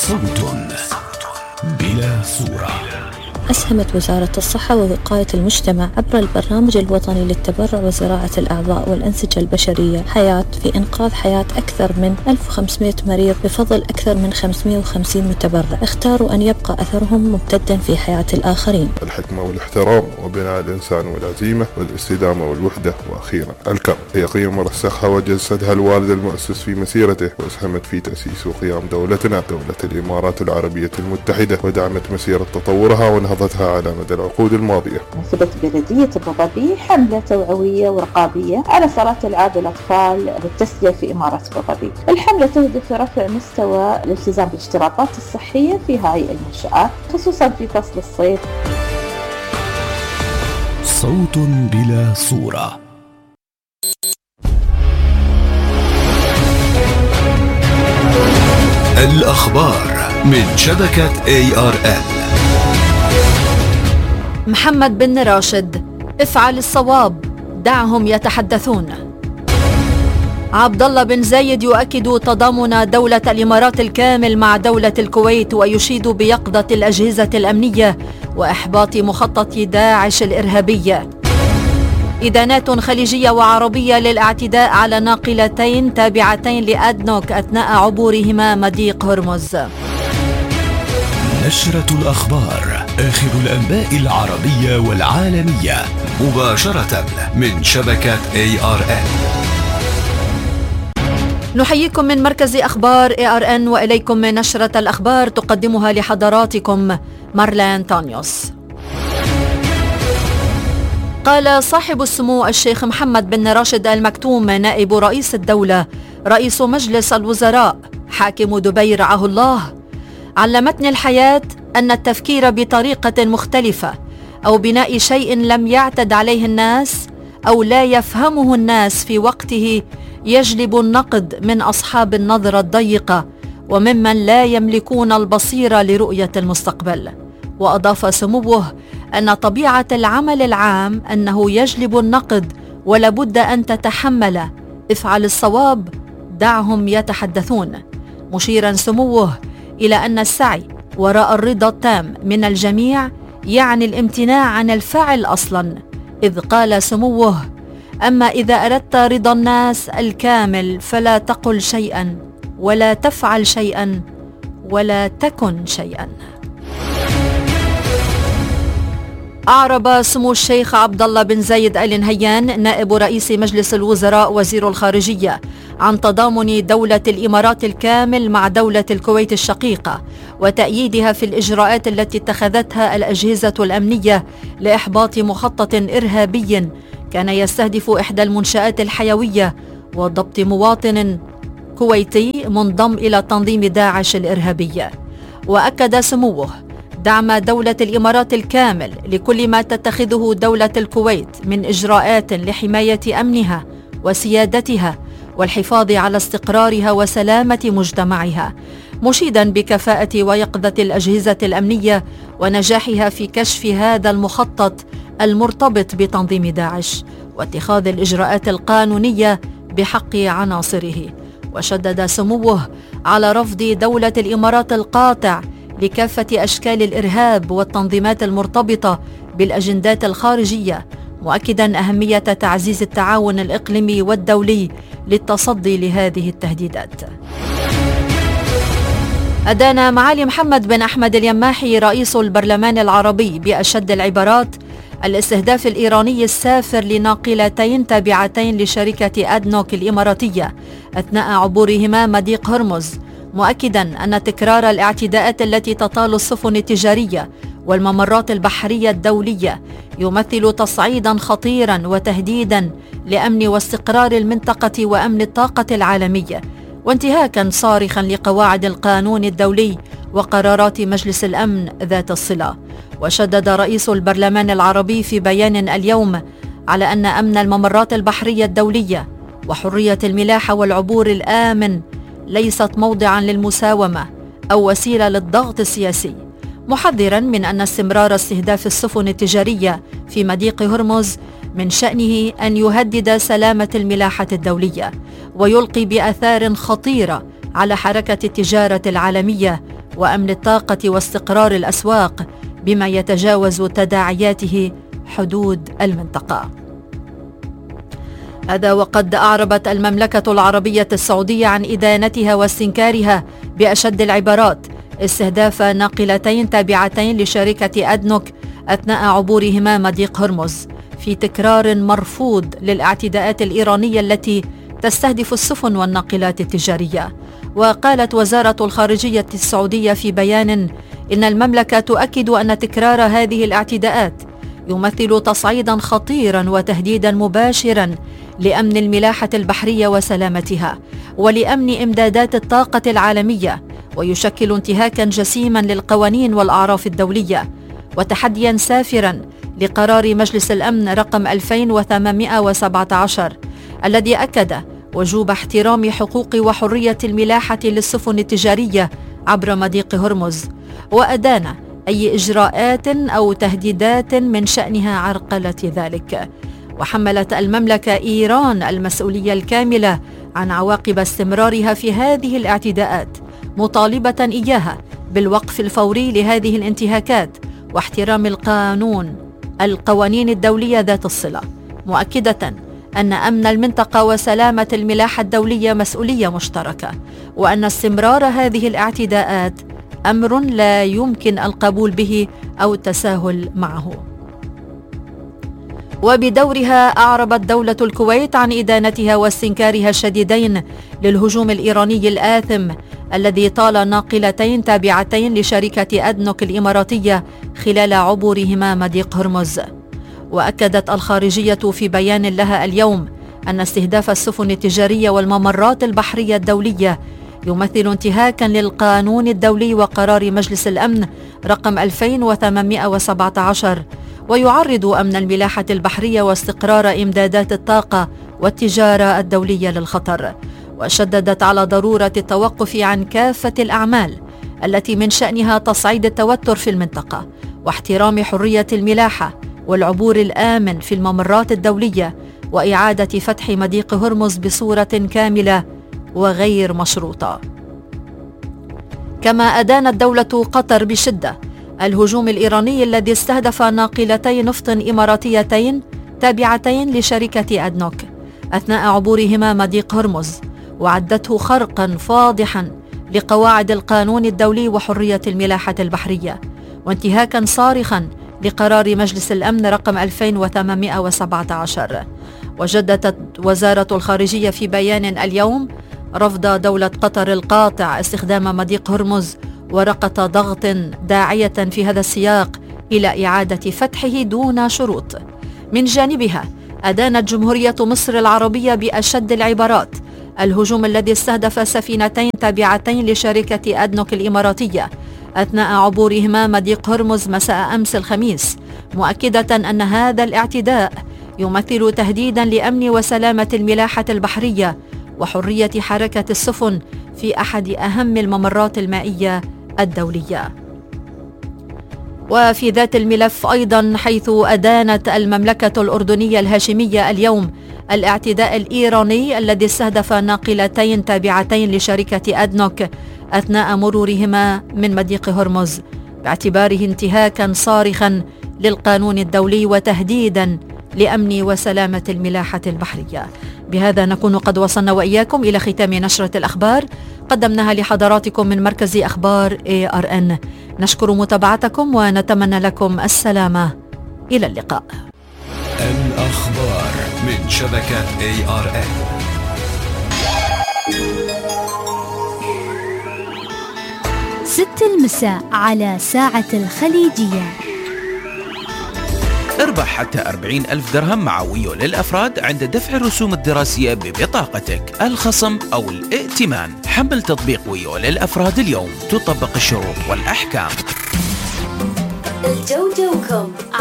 صوت بلا صورة. أسهمت وزارة الصحة ووقاية المجتمع عبر البرنامج الوطني للتبرع وزراعة الأعضاء والأنسجة البشرية حياة في إنقاذ حياة أكثر من 1500 مريض بفضل أكثر من 550 متبرع اختاروا أن يبقى أثرهم ممتدا في حياة الآخرين. الحكمة والاحترام وبناء الإنسان والعزيمة والاستدامة والوحدة، وأخيرا الكرم هي قيم رسخها وجسدها الوالد المؤسس في مسيرته، وأسهمت في تأسيس وقيام دولتنا دولة الإمارات العربية المتحدة، ودعمت مسيرة تطورها ونهضتها على مدى العقود الماضية. نفذت بلدية أبو ظبي حملة توعوية ورقابية على صلاة ألعاب الأطفال للتسلية في إمارة أبو ظبي. الحملة تهدف لرفع مستوى الالتزام بالاشتراطات الصحية في هذه المنشآت خصوصا في فصل الصيف. صوت بلا صورة. الأخبار من شبكة ARN. محمد بن راشد: افعل الصواب، دعهم يتحدثون. عبد الله بن زايد يؤكد تضامن دولة الإمارات الكامل مع دولة الكويت، ويشيد بيقظة الأجهزة الأمنية وإحباط مخطط داعش الإرهابية. إدانات خليجية وعربية للاعتداء على ناقلتين تابعتين لأدنوك أثناء عبورهما مضيق هرمز. نشرة الأخبار، آخر الأنباء العربية والعالمية مباشرة من شبكة ARN. نحييكم من مركز أخبار ARN، وإليكم من نشرة الأخبار تقدمها لحضراتكم مارلين تانيوس. قال صاحب السمو الشيخ محمد بن راشد آل مكتوم نائب رئيس الدولة رئيس مجلس الوزراء حاكم دبي رعاه الله: علمتني الحياة أن التفكير بطريقة مختلفة أو بناء شيء لم يعتد عليه الناس أو لا يفهمه الناس في وقته يجلب النقد من أصحاب النظرة الضيقة وممن لا يملكون البصيرة لرؤية المستقبل. وأضاف سموه أن طبيعة العمل العام أنه يجلب النقد ولابد أن تتحمل، افعل الصواب، دعهم يتحدثون، مشيرا سموه إلى أن السعي وراء الرضا التام من الجميع يعني الامتناع عن الفعل أصلا، إذ قال سموه: أما إذا أردت رضا الناس الكامل فلا تقل شيئا ولا تفعل شيئا ولا تكن شيئا. أعرب سمو الشيخ عبد الله بن زايد آل نهيان نائب رئيس مجلس الوزراء وزير الخارجية عن تضامن دولة الإمارات الكامل مع دولة الكويت الشقيقة وتأييدها في الإجراءات التي اتخذتها الأجهزة الأمنية لإحباط مخطط إرهابي كان يستهدف إحدى المنشآت الحيوية وضبط مواطن كويتي منضم إلى تنظيم داعش الإرهابي. وأكد سموه دعم دولة الإمارات الكامل لكل ما تتخذه دولة الكويت من إجراءات لحماية أمنها وسيادتها والحفاظ على استقرارها وسلامة مجتمعها، مشيدا بكفاءة ويقظة الأجهزة الأمنية ونجاحها في كشف هذا المخطط المرتبط بتنظيم داعش واتخاذ الإجراءات القانونية بحق عناصره. وشدد سموه على رفض دولة الإمارات القاطع لكافة أشكال الإرهاب والتنظيمات المرتبطة بالأجندات الخارجية، مؤكدا أهمية تعزيز التعاون الإقليمي والدولي للتصدي لهذه التهديدات. أدان معالي محمد بن أحمد اليماحي رئيس البرلمان العربي بأشد العبارات الاستهداف الإيراني السافر لناقلتين تابعتين لشركة أدنوك الإماراتية أثناء عبورهما مضيق هرمز، مؤكدا أن تكرار الاعتداءات التي تطال السفن التجارية والممرات البحرية الدولية يمثل تصعيدا خطيرا وتهديدا لأمن واستقرار المنطقة وأمن الطاقة العالمية، وانتهاكا صارخا لقواعد القانون الدولي وقرارات مجلس الأمن ذات الصلة. وشدد رئيس البرلمان العربي في بيان اليوم على أن أمن الممرات البحرية الدولية وحرية الملاحة والعبور الآمن ليست موضعا للمساومة أو وسيلة للضغط السياسي، محذرا من أن استمرار استهداف السفن التجارية في مضيق هرمز من شأنه أن يهدد سلامة الملاحة الدولية ويلقي بآثار خطيرة على حركة التجارة العالمية وأمن الطاقة واستقرار الأسواق بما يتجاوز تداعياته حدود المنطقة. هذا وقد أعربت المملكة العربية السعودية عن إدانتها واستنكارها بأشد العبارات استهداف ناقلتين تابعتين لشركة أدنوك أثناء عبورهما مضيق هرمز، في تكرار مرفوض للاعتداءات الإيرانية التي تستهدف السفن والناقلات التجارية. وقالت وزارة الخارجية السعودية في بيان إن المملكة تؤكد أن تكرار هذه الاعتداءات يمثل تصعيدا خطيرا وتهديدا مباشرا لأمن الملاحة البحرية وسلامتها ولأمن إمدادات الطاقة العالمية، ويشكل انتهاكا جسيما للقوانين والأعراف الدولية وتحديا سافرا لقرار مجلس الأمن رقم 2817 الذي أكد وجوب احترام حقوق وحرية الملاحة للسفن التجارية عبر مضيق هرمز، وأدان أي إجراءات أو تهديدات من شأنها عرقلة ذلك. وحملت المملكة إيران المسؤولية الكاملة عن عواقب استمرارها في هذه الاعتداءات، مطالبة إياها بالوقف الفوري لهذه الانتهاكات واحترام القوانين الدولية ذات الصلة، مؤكدة أن أمن المنطقة وسلامة الملاحة الدولية مسؤولية مشتركة، وأن استمرار هذه الاعتداءات أمر لا يمكن القبول به أو التساهل معه. وبدورها أعربت دولة الكويت عن إدانتها واستنكارها الشديدين للهجوم الإيراني الآثم الذي طال ناقلتين تابعتين لشركة أدنوك الإماراتية خلال عبورهما مضيق هرمز. وأكدت الخارجية في بيان لها اليوم أن استهداف السفن التجارية والممرات البحرية الدولية يمثل انتهاكا للقانون الدولي وقرار مجلس الأمن رقم 2817، ويعرض أمن الملاحة البحرية واستقرار إمدادات الطاقة والتجارة الدولية للخطر. وشددت على ضرورة التوقف عن كافة الأعمال التي من شأنها تصعيد التوتر في المنطقة واحترام حرية الملاحة والعبور الآمن في الممرات الدولية وإعادة فتح مضيق هرمز بصورة كاملة وغير مشروطة. كما أدانت دولة قطر بشدة الهجوم الإيراني الذي استهدف ناقلتي نفط إماراتيتين تابعتين لشركة أدنوك أثناء عبورهما مضيق هرمز، وعدته خرقا فاضحا لقواعد القانون الدولي وحرية الملاحة البحرية، وانتهاكا صارخا لقرار مجلس الأمن رقم 2817. وجددت وزارة الخارجية في بيان اليوم رفض دولة قطر القاطع استخدام مضيق هرمز ورقة ضغط، داعية في هذا السياق إلى إعادة فتحه دون شروط. من جانبها أدانت جمهورية مصر العربية بأشد العبارات الهجوم الذي استهدف سفينتين تابعتين لشركة أدنوك الإماراتية أثناء عبورهما مضيق هرمز مساء أمس الخميس، مؤكدة أن هذا الاعتداء يمثل تهديدا لأمن وسلامة الملاحة البحرية وحرية حركة السفن في أحد أهم الممرات المائية الدولية. وفي ذات الملف أيضا، حيث أدانت المملكة الأردنية الهاشمية اليوم الاعتداء الإيراني الذي استهدف ناقلتين تابعتين لشركة أدنوك أثناء مرورهما من مضيق هرمز، باعتباره انتهاكا صارخا للقانون الدولي وتهديدا لأمن وسلامة الملاحة البحرية. بهذا نكون قد وصلنا وإياكم إلى ختام نشرة الأخبار قدمناها لحضراتكم من مركز أخبار ARN. نشكر متابعتكم ونتمنى لكم السلامة. إلى اللقاء. الأخبار من شبكة ARN. 6 المساء على ساعة الخليجية. اربح حتى 40,000 درهم معوي للأفراد عند دفع الرسوم الدراسية ببطاقتك، الخصم أو الائتمان. حمل تطبيق ويو للأفراد اليوم، تطبق الشروط والأحكام. الجوجوكم